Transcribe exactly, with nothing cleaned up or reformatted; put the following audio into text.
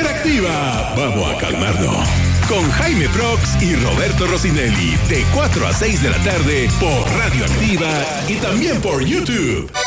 Hiperactiva. Vamos a calmarnos. Con Jaime Prox y Roberto Rossinelli. De cuatro a seis de la tarde por Radio Activa y también por YouTube.